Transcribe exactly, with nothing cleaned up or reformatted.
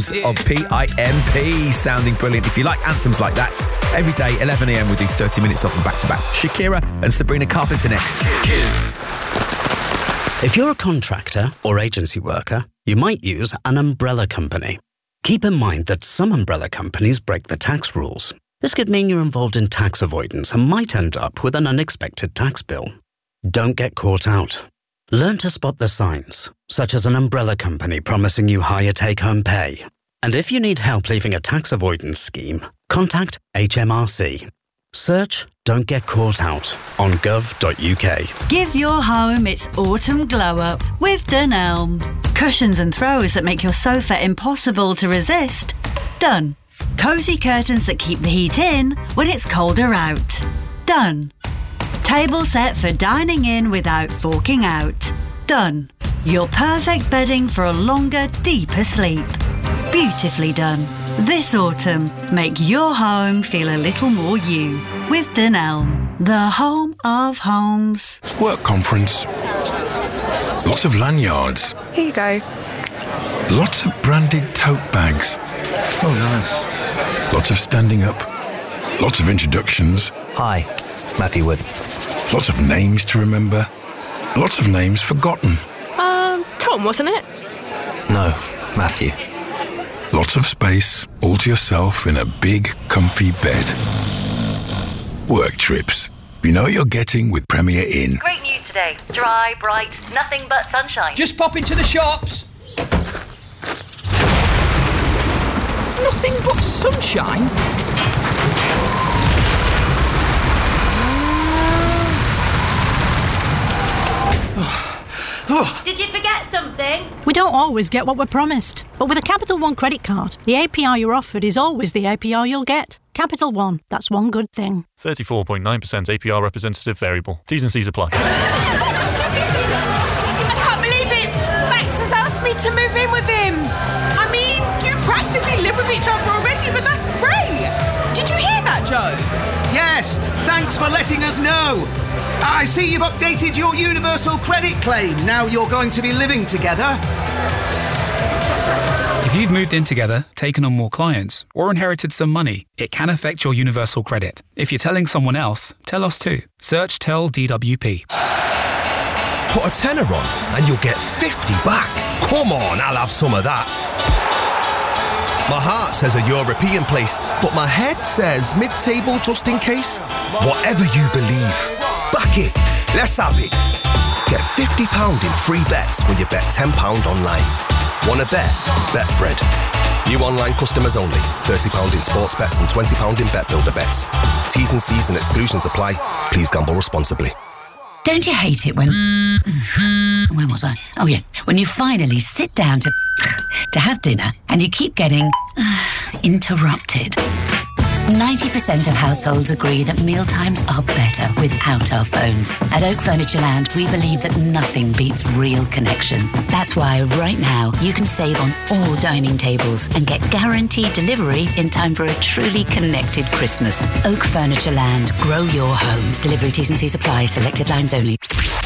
Anthems of P I M P, sounding brilliant. If you like anthems like that, every day, eleven a.m, we'll do thirty minutes of them back-to-back. Shakira and Sabrina Carpenter next. Kiss. If you're a contractor or agency worker, you might use an umbrella company. Keep in mind that some umbrella companies break the tax rules. This could mean you're involved in tax avoidance and might end up with an unexpected tax bill. Don't get caught out. Learn to spot the signs, such as an umbrella company promising you higher take-home pay. And if you need help leaving a tax avoidance scheme, contact H M R C. Search Don't Get Caught Out on gov dot u k. Give your home its autumn glow-up with Dunelm. Cushions and throws that make your sofa impossible to resist. Done. Cosy curtains that keep the heat in when it's colder out. Done. Table set for dining in without forking out. Done. Your perfect bedding for a longer, deeper sleep. Beautifully done. This autumn, make your home feel a little more you with Dunelm, the home of homes. Work conference. Lots of lanyards. Here you go. Lots of branded tote bags. Oh, nice. Lots of standing up. Lots of introductions. Hi, Matthew Wood. Lots of names to remember. Lots of names forgotten. Um, Tom, wasn't it? No, Matthew. Lots of space, all to yourself in a big, comfy bed. Work trips. You know what you're getting with Premier Inn. Great news today. Dry, bright, nothing but sunshine. Just pop into the shops. Nothing but sunshine? Did you forget something? We don't always get what we're promised. But with a Capital One credit card, the A P R you're offered is always the A P R you'll get. Capital One, that's one good thing. thirty-four point nine percent A P R representative variable. T's and C's apply. I can't believe it! Max has asked me to move in with him. I mean, you practically live with each other already, but that's great. Did you hear that, Joe? Yes, thanks for letting us know. I see you've updated your universal credit claim. Now you're going to be living together. If you've moved in together, taken on more clients, or inherited some money, it can affect your universal credit. If you're telling someone else, tell us too. Search Tell D W P. Put a tenner on and you'll get fifty back. Come on, I'll have some of that. My heart says a European place, but my head says mid-table just in case. Whatever you believe, back it. Let's have it. Get fifty pounds in free bets when you bet ten pounds online. Wanna bet? Betfred. New online customers only. thirty pounds in sports bets and twenty pounds in Bet Builder bets. T's and C's and exclusions apply. Please gamble responsibly. Don't you hate it when... Where was I? Oh, yeah. When you finally sit down to... to have dinner and you keep getting... interrupted. ninety percent of households agree that mealtimes are better without our phones. At Oak Furniture Land, we believe that nothing beats real connection. That's why right now you can save on all dining tables and get guaranteed delivery in time for a truly connected Christmas. Oak Furniture Land. Grow your home. Delivery T's and C's apply. Selected lines only.